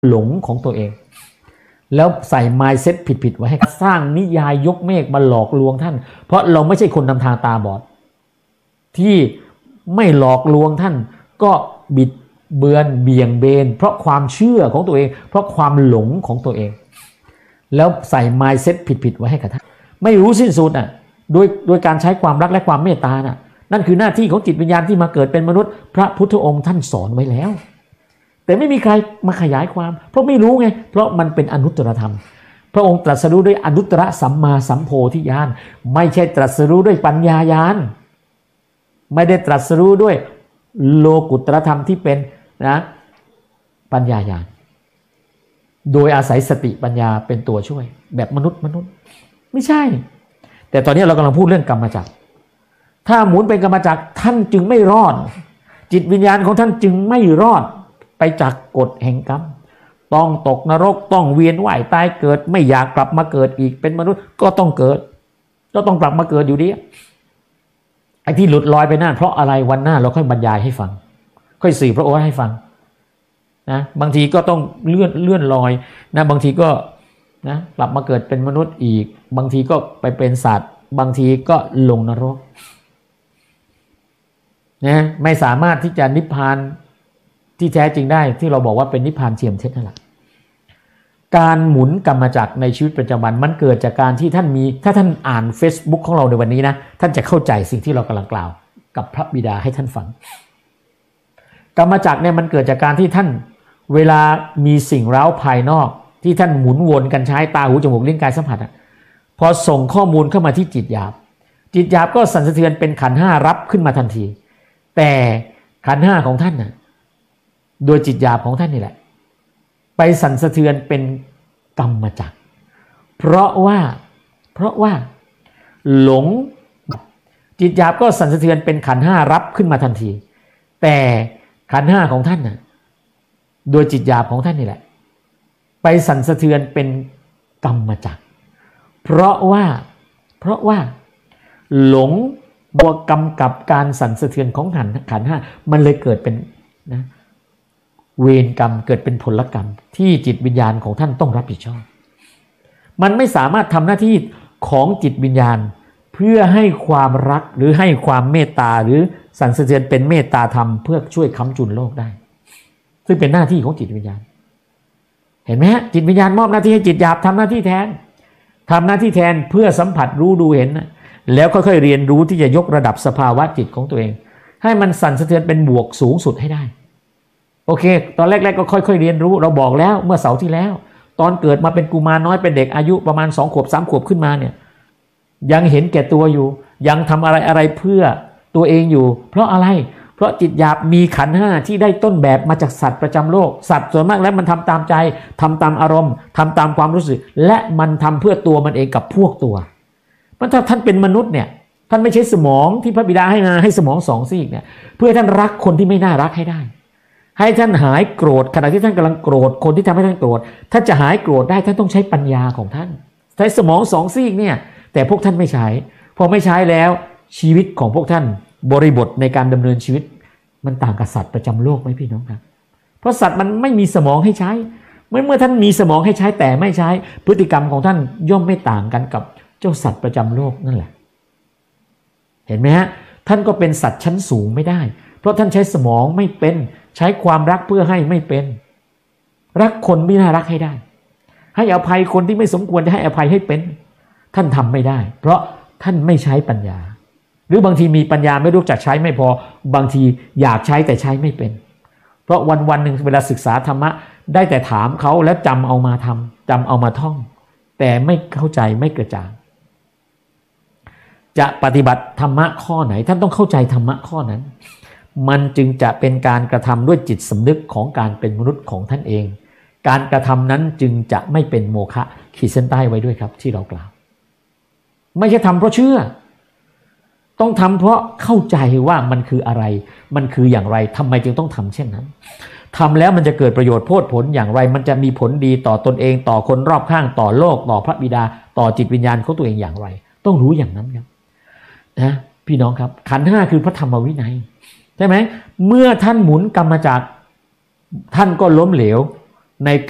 หลงของตัวเองแล้วใส่ mindset ผิดๆไว้ให้สร้างนิยายยกเมฆมาหลอกลวงท่านเพราะเราไม่ใช่คนนำทางตาบอดที่ไม่หลอกลวงท่านก็บิดเบือนเบี่ยงเบนเพราะความเชื่อของตัวเองเพราะความหลงของตัวเองแล้วใส่ mindset ผิดๆไว้ให้กับท่านไม่รู้สิ้นสุดโดยการใช้ความรักและความเมตตานั่นคือหน้าที่ของจิตวิญญาณที่มาเกิดเป็นมนุษย์พระพุทธองค์ท่านสอนไว้แล้วแต่ไม่มีใครมาขยายความเพราะไม่รู้ไงเพราะมันเป็นอนุตตรธรรมพระองค์ตรัสรู้ด้วยอนุตตรสัมมาสัมโพธิญาณไม่ใช่ตรัสรู้ด้วยปัญญาญาณไม่ได้ตรัสรู้ด้วยโลกุตตรธรรมที่เป็นปัญญาญาณโดยอาศัยสติปัญญาเป็นตัวช่วยแบบมนุษย์ไม่ใช่แต่ตอนนี้เรากำลังพูดเรื่องกรรมจักรถ้าหมุนเป็นกรรมจักรท่านจึงไม่รอดจิตวิญญาณของท่านจึงไม่รอดไปจากกฎแห่งกรรมต้องตกนรกต้องเวียนว่ายตายเกิดไม่อยากกลับมาเกิดอีกเป็นมนุษย์ก็ต้องเกิดก็ต้องกลับมาเกิดอยู่ดีไอ้ที่หลุดลอยไปนั่นเพราะอะไรวันหน้าเราค่อยบรรยายให้ฟังค่อยสื่อพระโอษฐ์ให้ฟังนะบางทีก็ต้องเลื่อนลอยนะบางทีก็นะกลับมาเกิดเป็นมนุษย์อีกบางทีก็ไปเป็นสัตว์บางทีก็ลงนรกนะไม่สามารถที่จะนิพพานที่แท้จริงได้ที่เราบอกว่าเป็นนิพพานเทียมเท็จนั่นแหละการหมุนกรรมจักรในชีวิตประจำวันมันเกิดจากการที่ท่านมีถ้าท่านอ่าน Facebook ของเราในวันนี้นะท่านจะเข้าใจสิ่งที่เรากำลังกล่าวกับพระบิดาให้ท่านฟังกรรมจักรเนี่ยมันเกิดจากการที่ท่านเวลามีสิ่งเร้าภายนอกที่ท่านหมุนวนกันใช้ตาหูจมูกลิ้นกายสัมผัสพอส่งข้อมูลเข้ามาที่จิตหยาบจิตหยาบก็สั่นสะเทือนเป็นขันธ์ห้ารับขึ้นมาทันทีแต่ขันธ์ห้าของท่านน่ะโดยจิตหยาบของท่านนี่แหละไปสั่นสะเทือนเป็นกรรมจักรเพราะว่าหลงจิตหยาบก็สั่นสะเทือนเป็นขันธ์ห้ารับขึ้นมาทันทีแต่ขันธ์ห้าของท่านน่ะโดยจิตหยาบของท่านนี่แหละไปสั่นสะเทือนเป็นกรรมจักรเพราะว่าหลงบวกกรรมกับการสั่นสะเทือนของขันธ์ห้ามันเลยเกิดเป็นนะเวรกรรมเกิดเป็นผลกรรมที่จิตวิญญาณของท่านต้องรับผิดชอบมันไม่สามารถทำหน้าที่ของจิตวิญญาณเพื่อให้ความรักหรือให้ความเมตตาหรือสั่นสะเทือนเป็นเมตตาธรรมเพื่อช่วยค้ำจุนโลกได้ซึ่งเป็นหน้าที่ของจิตวิญญาณเห็นไหมฮะจิตวิญญาณมอบหน้าที่ให้จิตหยาบทำหน้าที่แทนเพื่อสัมผัสรู้ดูเห็นแล้วค่อยๆเรียนรู้ที่จะยกระดับสภาวะจิตของตัวเองให้มันสั่นสะเทือนเป็นบวกสูงสุดให้ได้โอเคตอนแรกๆก็ค่อยๆเรียนรู้เราบอกแล้วเมื่อเสาร์ที่แล้วตอนเกิดมาเป็นกุมารน้อยเป็นเด็กอายุประมาณ2 ขวบ 3 ขวบขึ้นมาเนี่ยยังเห็นแก่ตัวอยู่ยังทำอะไรเพื่อตัวเองอยู่เพราะอะไรเพราะจิตหยาบมีขันธ์ห้าที่ได้ต้นแบบมาจากสัตว์ประจำโลกสัตว์ส่วนมากแล้วมันทำตามใจทำตามอารมณ์ทำตามความรู้สึกและมันทำเพื่อตัวมันเองกับพวกตัวมันถ้าท่านเป็นมนุษย์เนี่ยท่านไม่ใช้สมองที่พระบิดาให้มาให้สมอง2 ซีกเนี่ยเพื่อท่านรักคนที่ไม่น่ารักให้ได้ให้ท่านหายโกรธขณะที่ท่านกำลังโกรธคนที่ทำให้ท่านโกรธถ้าจะหายโกรธได้ท่านต้องใช้ปัญญาของท่านใช้สมอง2 ซีกเนี่ยแต่พวกท่านไม่ใช้พอไม่ใช้แล้วชีวิตของพวกท่านบริบทในการดำเนินชีวิตมันต่างกับสัตว์ประจำโลกไหมพี่น้องครับเพราะสัตว์มันไม่มีสมองให้ใช้เมื่อท่านมีสมองให้ใช้แต่ไม่ใช้พฤติกรรมของท่านย่อมไม่ต่างกันกับเจ้าสัตว์ประจำโลกนั่นแหละเห็นไหมฮะท่านก็เป็นสัตว์ชั้นสูงไม่ได้เพราะท่านใช้สมองไม่เป็นใช้ความรักเพื่อให้ไม่เป็นรักคนไม่น่ารักให้ได้ให้อภัยคนที่ไม่สมควรจะให้อภัยให้เป็นท่านทำไม่ได้เพราะท่านไม่ใช้ปัญญาหรือบางทีมีปัญญาไม่รู้จักใช้ไม่พอบางทีอยากใช้แต่ใช้ไม่เป็นเพราะวันหนึ่งเวลาศึกษาธรรมะได้แต่ถามเขาแล้วจำเอามาทำจำเอามาท่องแต่ไม่เข้าใจไม่กระจ่างจะปฏิบัติธรรมะข้อไหนท่านต้องเข้าใจธรรมะข้อนั้นมันจึงจะเป็นการกระทำด้วยจิตสำนึกของการเป็นมนุษย์ของท่านเองการกระทำนั้นจึงจะไม่เป็นโมฆะขีดเส้นใต้ไว้ด้วยครับที่เรากล่าวไม่ใช่ทำเพราะเชื่อต้องทำเพราะเข้าใจว่ามันคืออะไรมันคืออย่างไรทำไมจึงต้องทำเช่นนั้นทำแล้วมันจะเกิดประโยชน์โพดผลอย่างไรมันจะมีผลดีต่อตนเองต่อคนรอบข้างต่อโลกต่อพระบิดาต่อจิตวิญญาณของตัวเองอย่างไรต้องรู้อย่างนั้นครับนะพี่น้องครับขันธ์ห้าคือพระธรรมวินัยใช่ไหมเมื่อท่านหมุนกรรมจักรท่านก็ล้มเหลวใน